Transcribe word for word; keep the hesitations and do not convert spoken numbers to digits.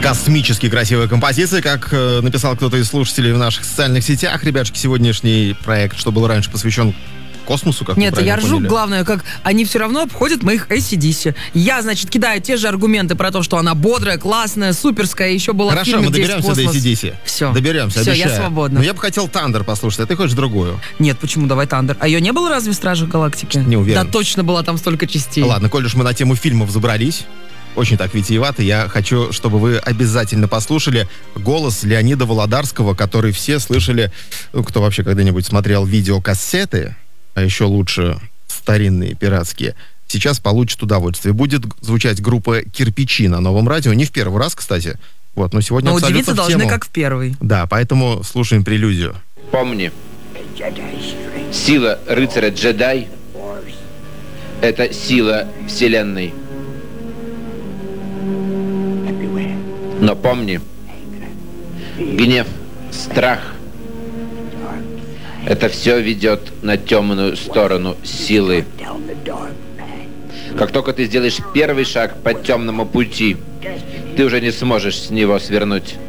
Космически красивая композиция, как э, написал кто-то из слушателей в наших социальных сетях. Ребятушки, сегодняшний проект, что был раньше посвящен космосу, как Нет, вы я ржу, поняли. главное, как они все равно обходят моих эй си ди си. Я, значит, кидаю те же аргументы про то, что она бодрая, классная, суперская, еще была Хорошо, в фильме, мы где есть доберемся до космос. эй си ди си. Все. Доберемся, Все, обещаю. я свободна. Но я бы хотел Тандер послушать, а ты хочешь другую. Нет, почему? Давай Тандер. А ее не было разве в Стражах Галактики? Не уверен. Да, точно была там столько частей. Ладно, коль уж мы на тему фильмов забрались, очень так витиевато, я хочу, чтобы вы обязательно послушали голос Леонида Володарского, который все слышали, ну, кто вообще когда-нибудь смотрел видеокассеты, а еще лучше старинные, пиратские, сейчас получит удовольствие. Будет звучать группа «Кирпичи» на Новом радио. Не в первый раз, кстати. Вот, но сегодня Но абсолютно удивиться в должны, тему. как в первый. Да, поэтому слушаем прелюдию. Помни, сила рыцаря-джедай — это сила Вселенной. Но помни, гнев, страх — это все ведет на темную сторону силы. Как только ты сделаешь первый шаг по темному пути, ты уже не сможешь с него свернуть.